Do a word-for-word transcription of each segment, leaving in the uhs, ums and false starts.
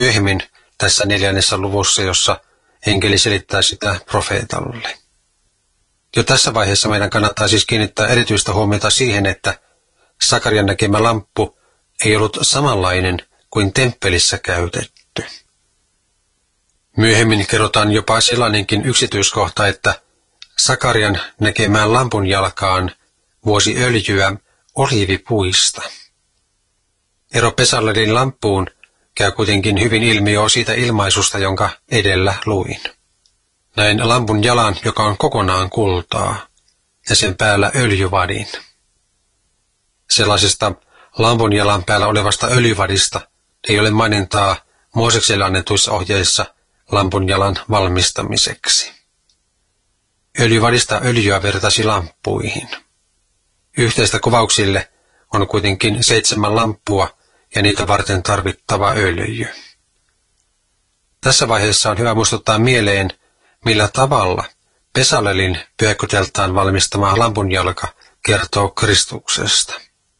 myöhemmin tässä neljännessä luvussa, jossa enkeli selittää sitä profeetalle. Jo tässä vaiheessa meidän kannattaa siis kiinnittää erityistä huomiota siihen, että Sakarian näkemä lamppu ei ollut samanlainen kuin temppelissä käytetty. Myöhemmin kerrotaan jopa sellainenkin yksityiskohta, että Sakarian näkemään lampun jalkaan vuosi öljyä oliivipuista. Ero Besalelin lamppuun käy kuitenkin hyvin ilmi jo siitä ilmaisusta, jonka edellä luin. Näin lampun jalan, joka on kokonaan kultaa, ja sen päällä öljyvadin. Sellaisesta lampun jalan päällä olevasta öljyvadista ei ole mainintaa Moosekselle annetuissa ohjeissa lampun jalan valmistamiseksi. Öljyvadista öljyä vertasi lamppuihin. Yhteistä kuvauksille on kuitenkin seitsemän lamppua ja niitä varten tarvittava öljy. Tässä vaiheessa on hyvä muistuttaa mieleen, millä tavalla Besalelin pyhäkoteltaan valmistama lampunjalka kertoo Kristuksesta.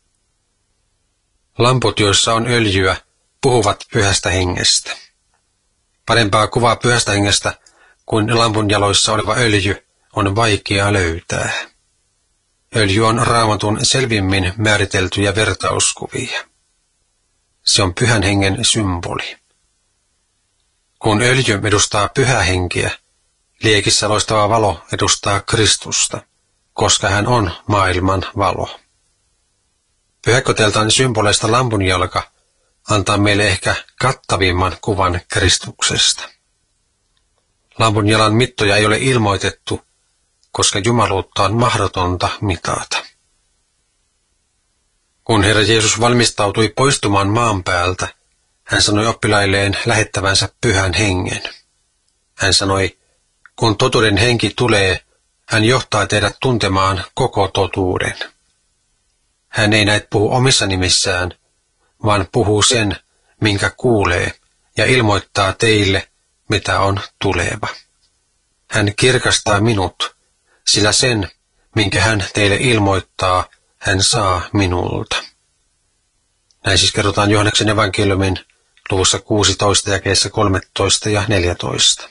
Lamput, joissa on öljyä, puhuvat pyhästä hengestä. Parempaa kuvaa pyhästä hengestä kuin lampun jaloissa oleva öljy on vaikea löytää. Öljy on Raamatun selvimmin määriteltyjä vertauskuvia. Se on pyhän hengen symboli. Kun öljy edustaa pyhää henkeä, liekissä loistava valo edustaa Kristusta, koska hän on maailman valo. Pyhäkoteltaan symboleista lampunjalka antaa meille ehkä kattavimman kuvan Kristuksesta. Lampunjalan mittoja ei ole ilmoitettu, koska jumaluutta on mahdotonta mitata. Kun Herra Jeesus valmistautui poistumaan maan päältä, hän sanoi oppilailleen lähettävänsä pyhän hengen. Hän sanoi, kun totuuden henki tulee, hän johtaa teidät tuntemaan koko totuuden. Hän ei näet puhu omissa nimissään, vaan puhuu sen, minkä kuulee, ja ilmoittaa teille, mitä on tuleva. Hän kirkastaa minut, sillä sen, minkä hän teille ilmoittaa, hän saa minulta. Näin siis kerrotaan Johanneksen evankeliumin luvussa kuusitoista jakeessa kolmetoista ja neljätoista.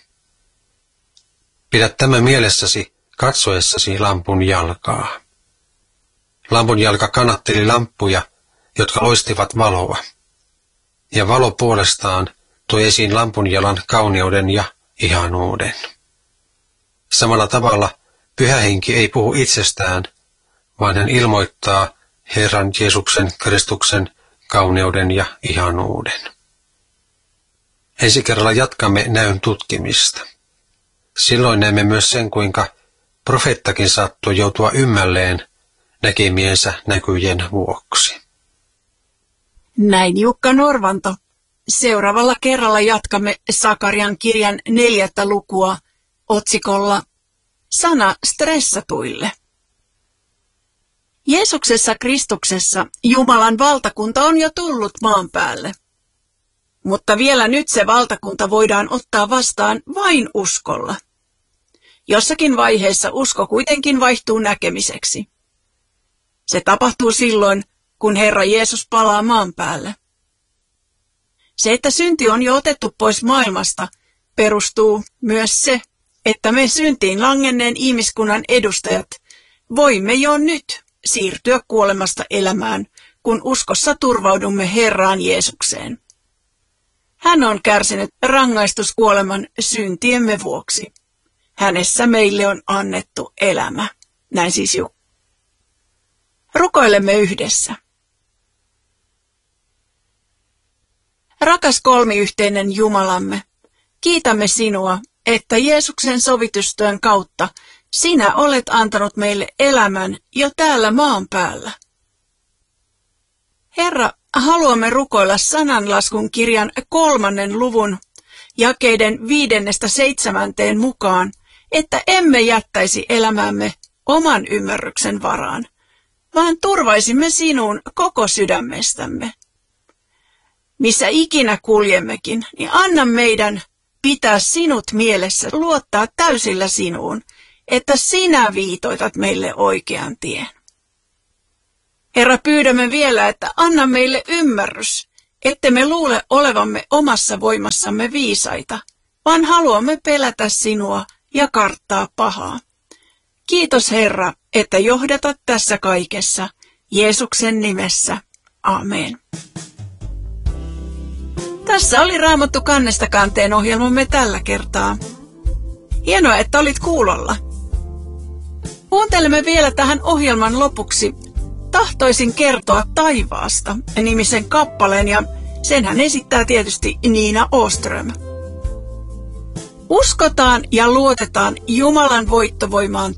Pidä tämä mielessäsi katsoessasi lampun jalkaa. Lampun jalka kannatteli lamppuja, jotka loistivat valoa, ja valo puolestaan toi esiin lampun jalan kauneuden ja ihanuuden. Samalla tavalla pyhä henki ei puhu itsestään, vaan hän ilmoittaa Herran Jeesuksen Kristuksen kauneuden ja ihanuuden. Ensi kerralla jatkamme näyn tutkimista. Silloin näemme myös sen, kuinka profeettakin saattoi joutua ymmälleen näkemiensä näkyjen vuoksi. Näin Jukka Norvanto. Seuraavalla kerralla jatkamme Sakarian kirjan neljättä lukua otsikolla Sana stressatuille. Jeesuksessa Kristuksessa Jumalan valtakunta on jo tullut maan päälle. Mutta vielä nyt se valtakunta voidaan ottaa vastaan vain uskolla. Jossakin vaiheessa usko kuitenkin vaihtuu näkemiseksi. Se tapahtuu silloin, kun Herra Jeesus palaa maan päälle. Se, että synti on jo otettu pois maailmasta, perustuu myös se, että me syntiin langenneen ihmiskunnan edustajat voimme jo nyt siirtyä kuolemasta elämään, kun uskossa turvaudumme Herraan Jeesukseen. Hän on kärsinyt rangaistuskuoleman syntiemme vuoksi. Hänessä meille on annettu elämä. Näin siis Jukka. Rukoilemme yhdessä. Rakas kolmiyhteinen Jumalamme, kiitämme sinua, että Jeesuksen sovitustyön kautta sinä olet antanut meille elämän jo täällä maan päällä. Herra, haluamme rukoilla sananlaskun kirjan kolmannen luvun jakeiden viidennestä seitsemänteen mukaan, että emme jättäisi elämämme oman ymmärryksen varaan, vaan turvaisimme sinuun koko sydämestämme. Missä ikinä kuljemmekin, niin anna meidän pitää sinut mielessä, luottaa täysillä sinuun, että sinä viitoitat meille oikean tien. Herra, pyydämme vielä, että anna meille ymmärrys, ettemme luule olevamme omassa voimassamme viisaita, vaan haluamme pelätä sinua ja karttaa pahaa. Kiitos Herra, että johdatat tässä kaikessa. Jeesuksen nimessä. Amen. Tässä oli Raamattu kannesta kanteen ohjelmamme tällä kertaa. Hienoa, että olit kuulolla. Kuuntelemme vielä tähän ohjelman lopuksi Tahtoisin kertoa taivaasta -nimisen kappaleen, ja senhän esittää tietysti Niina Åström. Uskotaan ja luotetaan Jumalan voittovoimaan